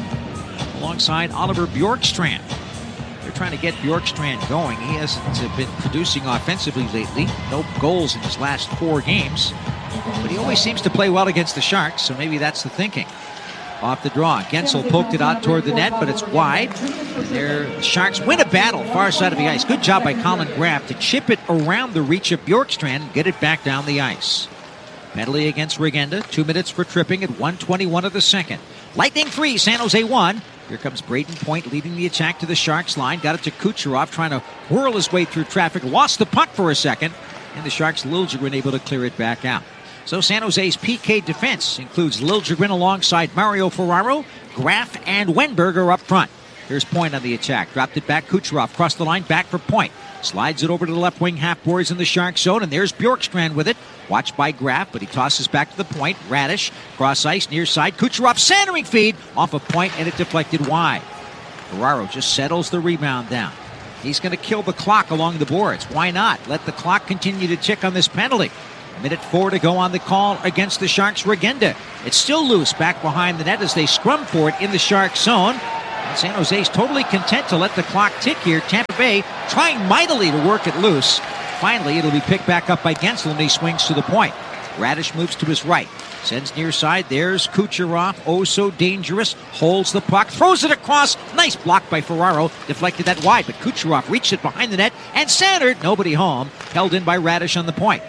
Speaker 3: alongside Oliver Bjorkstrand. They're trying to get Bjorkstrand going. He hasn't been producing offensively lately. No goals in his last four games, but he always seems to play well against the Sharks, so maybe that's the thinking. Off the draw, Gensel poked it out toward the net, but it's wide. And there, the Sharks win a battle far side of the ice. Good job by Colin Graff to chip it around the reach of Bjorkstrand and get it back down the ice. Penalty against Regenda. Two minutes for tripping at one twenty-one of the second. Lightning three, San Jose one. Here comes Braden Point leading the attack to the Sharks line. Got it to Kucherov, trying to whirl his way through traffic. Lost the puck for a second, and the Sharks' Liljegren able to clear it back out. So San Jose's P K defense includes Liljegren alongside Mario Ferraro, Graff, and Wenberg are up front. Here's Point on the attack. Dropped it back. Kucherov crossed the line, back for Point. Slides it over to the left wing half boards in the Shark zone, and there's Bjorkstrand with it. Watched by Graff, but he tosses back to the point. Radish, cross ice, near side. Kucherov centering feed off a Point, and it deflected wide. Ferraro just settles the rebound down. He's going to kill the clock along the boards. Why not? Let the clock continue to tick on this penalty. Minute four to go on the call against the Sharks. Regenda. It's still loose back behind the net as they scrum for it in the Sharks zone. And San Jose's totally content to let the clock tick here. Tampa Bay trying mightily to work it loose. Finally, it'll be picked back up by Gensel, and he swings to the point. Radish moves to his right. Sends near side. There's Kucherov. Oh, so dangerous. Holds the puck. Throws it across. Nice block by Ferraro. Deflected that wide, but Kucherov reached it behind the net and centered. Nobody home. Held in by Radish on the point.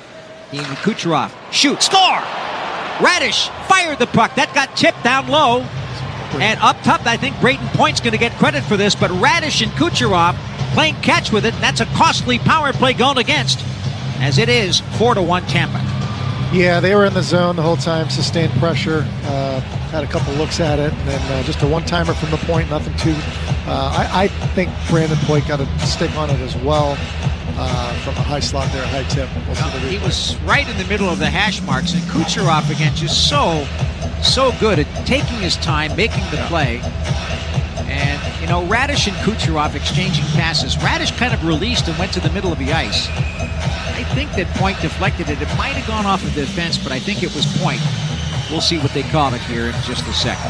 Speaker 3: He and Kucherov shoot. Score! Radish fired the puck. That got tipped down low. And up top, I think Braden Point's going to get credit for this, but Radish and Kucherov playing catch with it, and that's a costly power play going against, as it is four to one Tampa.
Speaker 4: Yeah, they were in the zone the whole time, sustained pressure, uh, had a couple looks at it, and then uh, just a one-timer from the point, nothing too... Uh, I, I think Brandon Point got a stick on it as well. Uh, from a high slot there, a high tip. We'll
Speaker 3: well, he was right in the middle of the hash marks, and Kucherov again just so, so good at taking his time, making the play. And, you know, Radish and Kucherov exchanging passes. Radish kind of released and went to the middle of the ice. I think that Point deflected it. It might have gone off of the defense, but I think it was Point. We'll see what they call it here in just a second.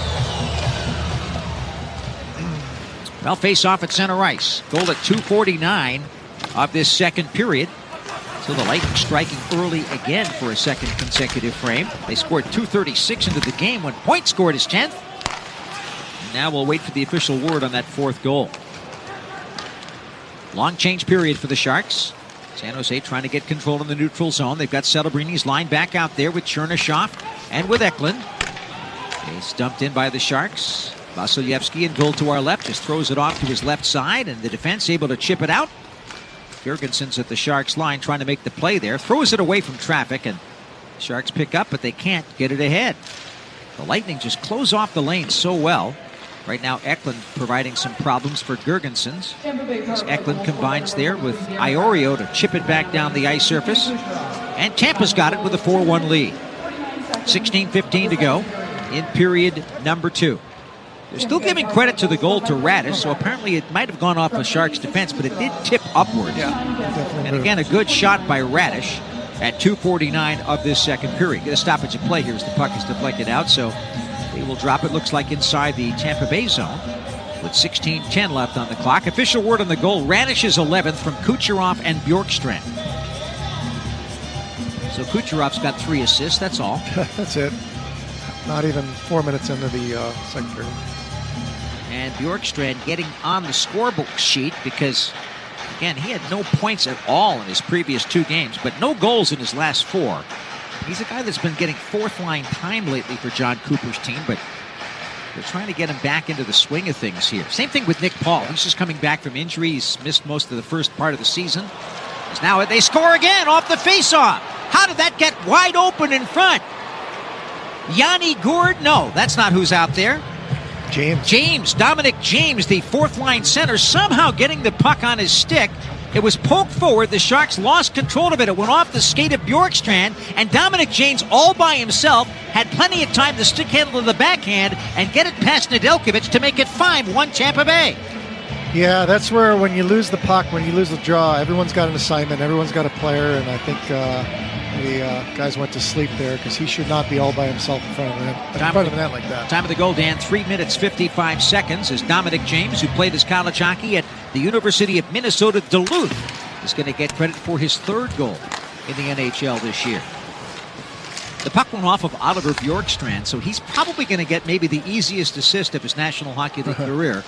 Speaker 3: Well, face off at center ice. Goal at two forty-nine of this second period. So the Lightning striking early again for a second consecutive frame. They scored two thirty-six into the game when Point scored his tenth. And now we'll wait for the official word on that fourth goal. Long change period for the Sharks. San Jose trying to get control in the neutral zone. They've got Celebrini's line back out there with Chernishoff and with Eklund. He's dumped in by the Sharks. Vasilevsky in goal to our left just throws it off to his left side, and the defense able to chip it out. Jurgensen's at the Sharks line trying to make the play there. Throws it away from traffic, and the Sharks pick up, but they can't get it ahead. The Lightning just close off the lane so well. Right now, Eklund providing some problems for Jurgensen's. As Eklund combines there with Iorio to chip it back down the ice surface. And Tampa's got it with a four one lead. sixteen fifteen to go in period number two. They're still giving credit to the goal to Radish, so apparently it might have gone off the Sharks' defense, but it did tip upward.
Speaker 4: Yeah,
Speaker 3: and again, a good shot by Radish at two forty-nine of this second period. Get a stoppage of play here as the puck is deflected out, so they will drop it, looks like, inside the Tampa Bay zone with sixteen ten left on the clock. Official word on the goal, Radish's eleventh from Kucherov and Bjorkstrand. So Kucherov's got three assists, that's all.
Speaker 4: That's it. Not even four minutes into the uh, second period.
Speaker 3: And Bjorkstrand getting on the scorebook sheet because, again, he had no points at all in his previous two games, but no goals in his last four. He's a guy that's been getting fourth-line time lately for John Cooper's team, but they're trying to get him back into the swing of things here. Same thing with Nick Paul. He's just coming back from injury. He's missed most of the first part of the season. Now they score again off the faceoff. How did that get wide open in front? Yanni Gourde? No, that's not who's out there.
Speaker 4: James.
Speaker 3: James, Dominic James, the fourth-line center, somehow getting the puck on his stick. It was poked forward. The Sharks lost control of it. It went off the skate of Bjorkstrand, and Dominic James, all by himself, had plenty of time to stick handle to the backhand and get it past Nedeljkovic to make it five one Tampa Bay.
Speaker 4: Yeah, that's where when you lose the puck, when you lose the draw, everyone's got an assignment, everyone's got a player, and I think uh, the uh, guys went to sleep there because he should not be all by himself in front of the net, in front of the net like that.
Speaker 3: Time of the goal, Dan, three minutes, fifty-five seconds, as Dominic James, who played his college hockey at the University of Minnesota Duluth, is going to get credit for his third goal in the N H L this year. The puck went off of Oliver Bjorkstrand, so he's probably going to get maybe the easiest assist of his National Hockey League career,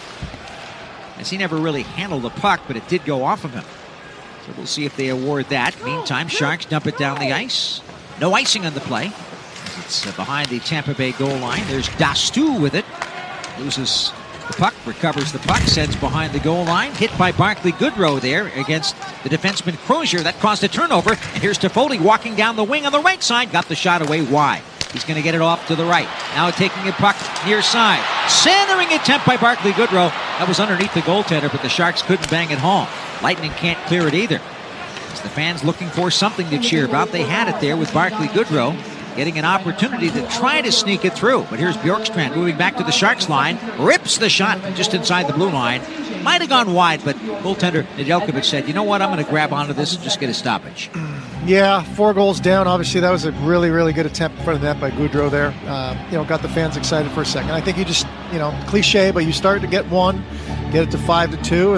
Speaker 3: as he never really handled the puck, but it did go off of him. So we'll see if they award that. Meantime, Sharks dump it down the ice. No icing on the play. It's uh, behind the Tampa Bay goal line. There's Dastu with it. Loses the puck, recovers the puck, sends behind the goal line. Hit by Barclay Goodrow there against the defenseman Crozier. That caused a turnover. And here's Toffoli walking down the wing on the right side. Got the shot away wide. He's going to get it off to the right. Now taking a puck near side. Centering attempt by Barclay Goodrow. That was underneath the goaltender, but the Sharks couldn't bang it home. Lightning can't clear it either. As the fans looking for something to cheer about, they had it there with Barclay Goodrow getting an opportunity to try to sneak it through. But here's Bjorkstrand moving back to the Sharks line. Rips the shot just inside the blue line. Might have gone wide, but goaltender Nedeljkovic said, you know what, I'm going to grab onto this and just get a stoppage.
Speaker 4: Yeah, four goals down. Obviously, that was a really, really good attempt in front of the net by Goodrow there. Uh, you know, got the fans excited for a second. I think you just, you know, cliche, but you start to get one, get it to five to two.